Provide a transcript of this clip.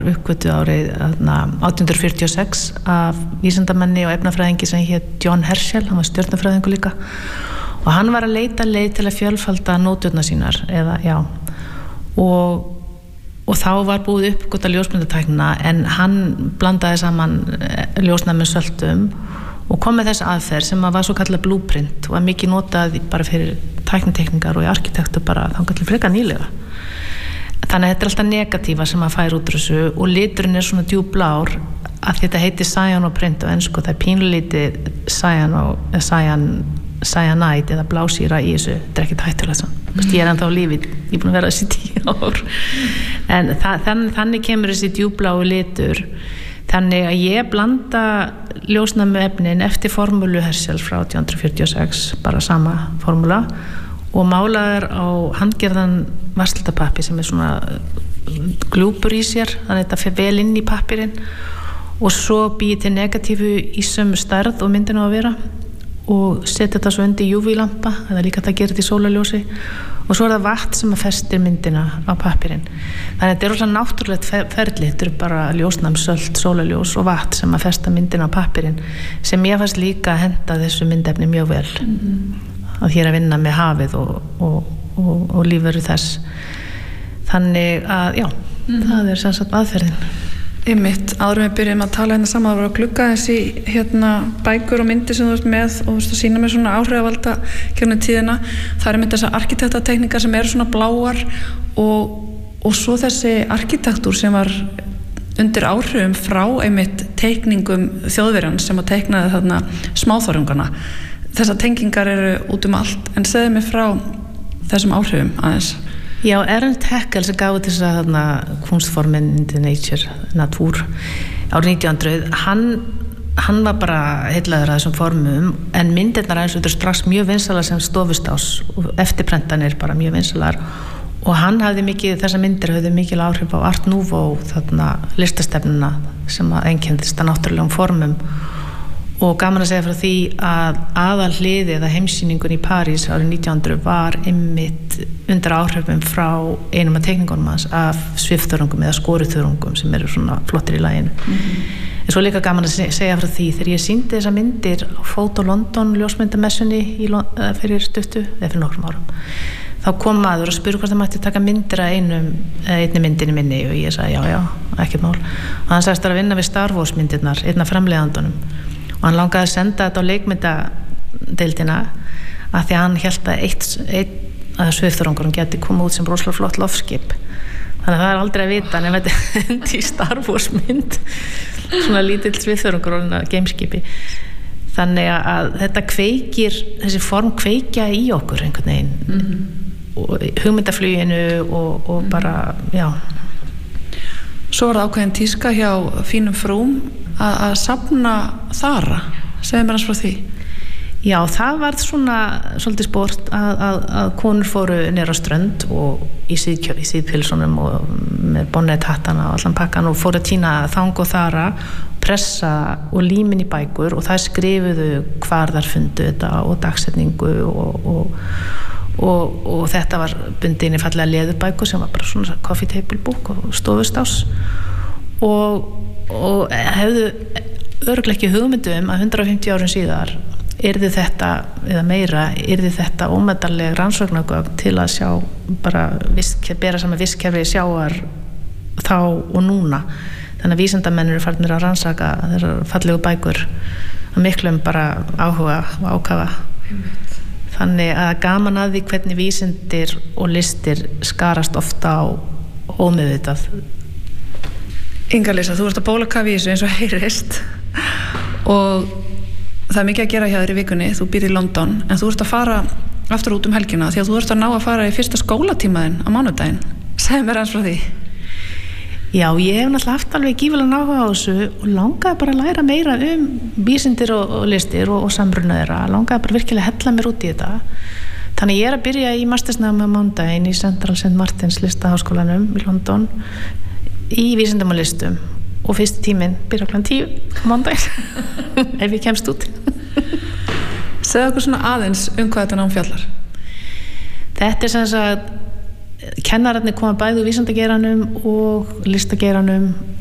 uppgötvuð árið 1846 af vísindamanni og efnafræðingi sem hét John Herschel, hann var stjörnufræðingur líka og hann var að leita leið til að fjölfalda nóturnar sínar og þá var búið uppgötva ljósmyndatæknina en hann blandaði saman ljósnæmi söltum og kom með þessa aðferð sem var svo kallað blueprint og var mikið notað bara fyrir tæknitekningar og í arkitektur bara þangað til frekar nýlega. Þannig að þetta alltaf negatíva sem að færa út úr þessu og liturinn svona djúpblár að þetta heitir cyanoprint og ensku það pínlítið cyanide eða blásýra í þessu, þetta ekki hættulegt ég ennþá á lífi, ég búin að vera þessi 10 ár en þannig kemur þessi djúpbláu litur þannig að ég blanda ljósnæmu efnin eftir formúlu Herschel frá 1846 bara sama formúla og málaður á handgerðan varslitapappi sem svona glúpur í sér þannig að þetta fer vel inn í pappirinn og svo býði til negatífu í sömu stærð og myndin á að vera og setja þetta svo undir UV-lampa eða líka þetta gerir þetta í sólarljósi og svo það vatn sem að festir myndina á pappirinn þannig að þetta rosalega náttúrulegt ferli þetta bara ljósnæmsölt, sólarljós og vatn sem að festa myndina á pappirinn sem ég fannst líka að henda þessu myndefni mjög vel að hér að vinna með hafið og lífveru þess þannig að það sem sagt aðferðin Einmitt, áður við byrjum að tala saman það var að glugga þessi bækur og myndir sem þú ert með og þú veist að sína mér svona áhrifavalda kjörnum tíðina það einmitt þessar arkitektatekníkar sem eru svona bláar og svo þessi arkitektúr sem var undir áhrifum frá einmitt teikningum Þjóðverjans sem að teiknaði þarna smáþörungana þessar tengingar eru út allt en segðu mér frá þessum áhrifum aðeins Já, Ernst Haeckel sem gaf þess að kunstformin in the nature árið 1900 hann var bara heillaður að þessum formum en myndirnar eins og þetta strax mjög vinsalar sem stofustás og eftirprentanir bara mjög vinsalar og hann þessar myndir hafði mikil áhrif á Art Nouveau þarna listastefnuna sem einkennist að náttúrulegum formum og gaman að segja frá því að aðalhliðið eða heimssýningun í París árið 1900 var einmitt undir áhrifum frá einum af teikningunum hans af svifþörungum eða skoruþörungum sem eru svona flottir í laginu en svo líka gaman að segja frá því þegar ég sýndi þessar myndir á Photo London ljósmyndamessunni fyrir stuttu eða fyrir nokkrum árum þá kom maður og spurði hvort það mætti taka myndir af einni myndinni minni og ég sagði já, ekkert mál og hann sagðist að vinna við Star Wars myndirnar einn af framleiðandunum og hann langaði að senda þetta á leikmyndadeildina af því að hann hélt að svifþörungurinn geti koma út sem rosalega flott loftskip þannig að það aldrei að vita en þetta endi í Star Wars mynd svona lítill svifþörungur og gameskipi þannig að þetta þessi form kveikja í okkur einhvern veginn og hugmyndafluginu og bara, Svo var það ákveðin tíska hjá fínum frúm að safna þara segðu mér hans frá því Já, það var svona svolítið sport að konur fóru niður á strönd og í síðpilsunum og með bonnet-hattana og allan pakkan og fóru að tína þang og þara pressa og límin í bækur og það skrifuðu hvar þar fundu þetta og dagsetningu og þetta var bundin í fallega leðurbækur sem var bara svona coffee table book og stofustás og hefðu örugglega ekki hugmyndu að 150 árum síðar yrði þetta, eða meira yrði þetta ómetanleg rannsóknargögn til að sjá bara bera saman vistkerfi sjáar þá og núna þannig að vísindamenn eru farnir að rannsaka þessar fallegu bækur að miklum bara áhuga og ákafa þannig að gaman að því hvernig vísindir og listir skarast ofta á ómeðvitað Inga-Lísa, þú ert að bólakafi í þessu eins og heyrist og það mikið að gera hjá þér í vikunni, þú býrð í London en þú ert að fara aftur út helgina því að þú ert að ná að fara í fyrsta skólatímaðinn á mánudaginn, segðu mér eins frá því Já, ég hef náttúrulega haft alveg gífulega áhuga á þessu og langaði bara að læra meira vísindir og listir og samruna þeirra langaði bara virkilega að hella mér út í þetta þannig ég að byrja í mastersnámi á mánudaginn í Central St. Martins listaháskólanum í London í vísindum og listum og fyrsti tíminn byrja kl. 10 á mánudaginn ef ég kemst út Segðu okkur svona aðeins hvað þetta nám fjallar Þetta sem sagt kennararnir koma bæði úr vísindageiranum og listageiranum